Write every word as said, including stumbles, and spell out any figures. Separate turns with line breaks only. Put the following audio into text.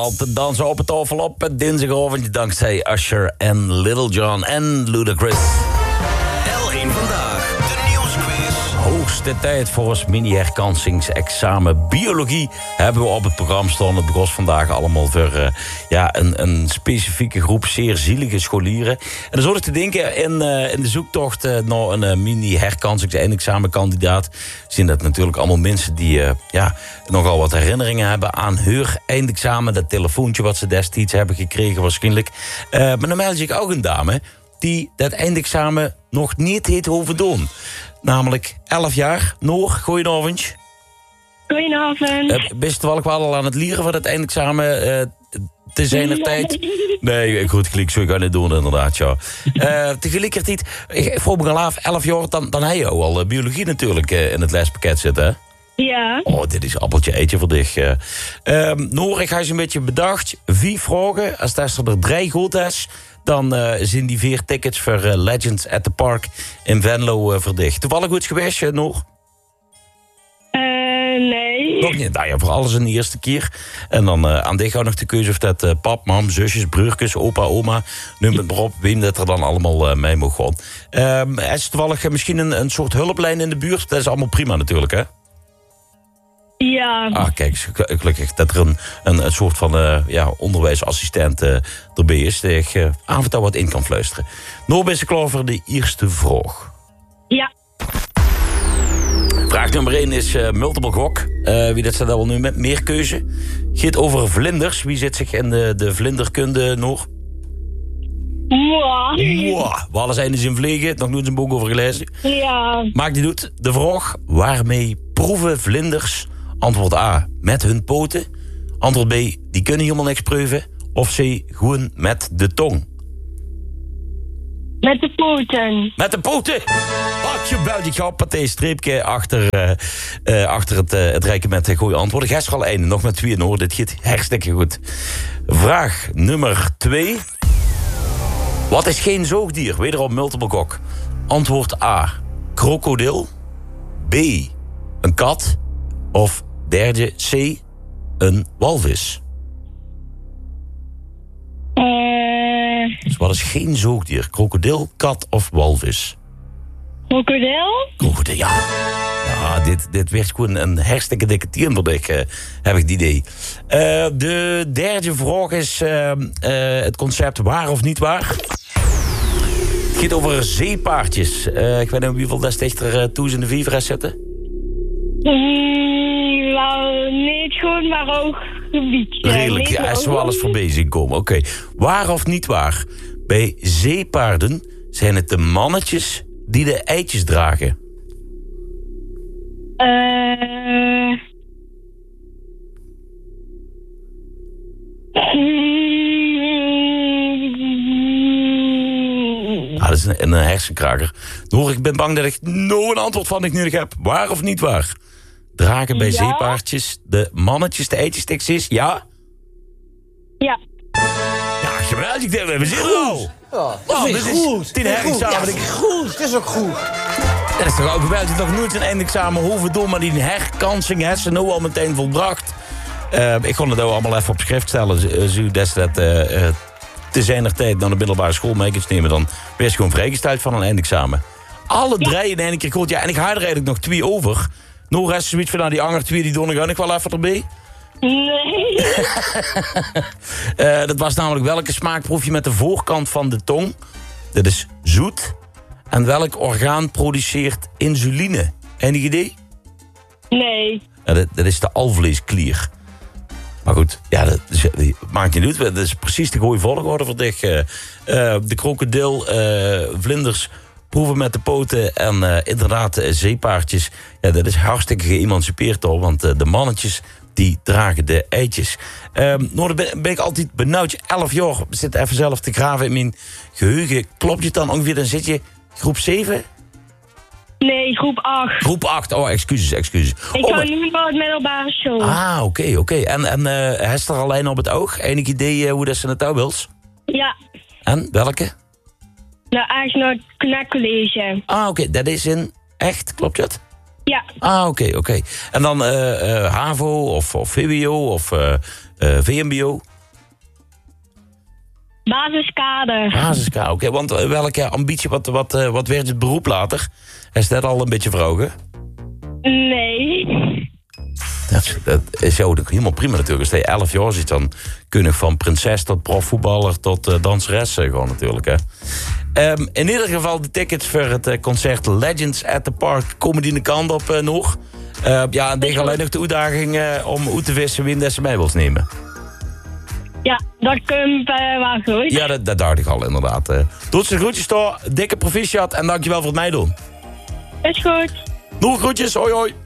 Al te dansen op het tafel op het dinsdagavond dankzij Usher en Little John en Ludacris.
L één Vandaag, de nieuwsquiz.
Hoogste tijd voor ons mini-herkansingsexamen biologie hebben we op het programma staan. Het begon vandaag allemaal voor uh, ja, een, een specifieke groep zeer zielige scholieren. En dan zou ik te denken, in, uh, in de zoektocht uh, naar een uh, mini-herkansings-eindexamenkandidaat zien dat natuurlijk allemaal mensen die uh, ja, nogal wat herinneringen hebben aan hun eindexamen. Dat telefoontje wat ze destijds hebben gekregen waarschijnlijk. Uh, maar dan meld ik ook een dame die dat eindexamen nog niet heeft hoeven doen. Namelijk elf jaar. Noor, goedenavond.
Goedenavond.
Uh, best wel al aan het leren van het eindexamen uh, te zijn er tijd? Nee, goed, gelijk, zo ga je niet doen inderdaad, ja. Uh, tegelijkertijd, ik vroeg me al af, elf jaar, dan, dan heb je al uh, biologie natuurlijk uh, in het lespakket zitten, hè?
Ja.
Oh, dit is appeltje eitje voor dich. Uh, uh, Noor, ik ga eens een beetje bedacht. Vier vragen, als dat er drie goed is, dan uh, zijn die vier tickets voor uh, Legends at the Park in Venlo uh, verdicht. Toevallig goed geweest, uh, Noor?
Uh, nee.
Nog niet. Nou ja, voor alles een eerste keer. En dan uh, aan dit gaat nog de keuze of dat uh, pap, mam, zusjes, broertjes, opa, oma, noem het maar op, wie dat er dan allemaal uh, mee mag gaan. Uh, is toevallig uh, misschien een, een soort hulplijn in de buurt? Dat is allemaal prima natuurlijk, hè?
Ja.
Ah, kijk, gelukkig dat er een, een, een soort van uh, ja, onderwijsassistent uh, erbij is, die ik uh, af en toe wat in kan fluisteren. Noor, ben je klaar voor de eerste vraag?
Ja.
Vraag nummer één is uh, multiple gok. Uh, wie dat staat wel nu met meer keuze. Gaat over vlinders. Wie zit zich in de, de vlinderkunde, Noor?
Mwah.
Mwah. We alle zijn dus in vliegen. Nog nooit een boek over gelezen.
Ja.
Maakt niet uit. De vraag, waarmee proeven vlinders? Antwoord A, met hun poten. Antwoord B, die kunnen helemaal niks proeven. Of C, gewoon met de tong.
Met de poten.
Met de poten! Wat je belt, ik ga op paté streepje achter, uh, uh, achter het, uh, het rijken met goede antwoorden. Gisteren al één, nog met twee in orde. Dit gaat hartstikke goed. Vraag nummer twee. Wat is geen zoogdier? Wederom multiple gok. Antwoord A, krokodil. B, een kat. Of derde, C, een walvis.
Uh,
Dus wat is geen zoogdier? Krokodil, kat of walvis?
krokodil?
Krokodil, ja. Ja, dit, dit werd gewoon een hartstikke dikke tierenberdek, uh, heb ik het idee. Uh, de derde vraag is uh, uh, het concept waar of niet waar. Het gaat over zeepaardjes. Uh, ik weet niet hoeveel destijds er uh, toes in de vivres zitten.
Mm, nou, niet goed, maar ook gebied.
Redelijk, ja, is wel alles voorbij zien komen. Oké, okay. Waar of niet waar? Bij zeepaarden zijn het de mannetjes die de eitjes dragen.
Uh,
Ah, dat is een, een hersenkraker. Noor, ik ben bang dat ik nog een antwoord van ik nodig heb. Waar of niet waar? Dragen bij
ja?
zeepaardjes de mannetjes de eitjes is? Ja?
Ja.
Ja, geweldig. We zien er al.
Ja, dat
Oh,
vind ik
dit is
goed.
tien
Dat vind ik goed. Ja,
herexamen.
dat vind ik goed. Dat is ook goed.
Dat is toch ook geweldig. Nog nooit een eindexamen hoeven doen, maar die herkansing heeft ze nu al meteen volbracht. Uh, ik kon het ook allemaal even op schrift stellen. Zo dat dat uh, uh, te zijner tijd naar de middelbare school mee kunt nemen, dan ben je gewoon vrijgesteld van een eindexamen. Alle ja. drie in één keer goed. Ja, en ik ga er eigenlijk nog twee over. Nog eens zoiets van, nou, die ander twee, die doen ik wel even erbij.
Nee.
uh, dat was namelijk welke smaak proef je met de voorkant van de tong? Dat is zoet. En welk orgaan produceert insuline? Enig idee?
Nee.
Ja, dat, dat is de alvleesklier. Maar goed, ja, dat, is, dat maakt niet uit. Dat is precies de goede volgorde voor dich. Uh, uh, de krokodil, uh, vlinders proeven met de poten en uh, inderdaad uh, zeepaardjes. Ja, dat is hartstikke geëmancipeerd hoor, want uh, de mannetjes die dragen de eitjes. Uh, nou, dan ben, ben ik altijd benauwd. elf jaar, zit even zelf te graven in mijn geheugen. Klopt je het dan ongeveer? Dan zit je groep zeven?
Nee, groep acht.
Groep acht, oh, excuses, excuses.
Ik
oh,
ga nu naar het middelbare school.
Ah, oké, okay, oké. Okay. En, en uh, Hester alleen op het oog? Enig idee uh, hoe dat ze het nou wilt?
Ja.
En, welke?
Nou, eigenlijk naar het knackcollege.
Ah, oké, okay. Dat is in echt, klopt dat?
Ja.
Ah, oké, okay, oké. Okay. En dan uh, uh, HAVO of, of V W O of uh, uh, V M B O?
Basiskader.
Basiskader, oké. Want uh, welke ambitie, wat, wat, uh, wat werd het beroep later? Is dat al een beetje vroegen?
Nee.
Dat, dat is ook helemaal prima natuurlijk. Als je elf jaar zit, dan kun je van prinses tot profvoetballer tot uh, danseres uh, gewoon natuurlijk. Hè. Um, in ieder geval de tickets voor het uh, concert Legends at the Park komen die de kant op uh, nog. Uh, ja, en denk alleen nog de uitdaging uh, om uit te vissen wie deze mee wilt nemen.
Ja, dat komt uh, wel goed.
Ja, dat, dat dacht ik al inderdaad. Uh. Doet ze groetjes door, dikke proficiat en dankjewel voor het meedoen.
Is goed.
Doei groetjes, hoi hoi.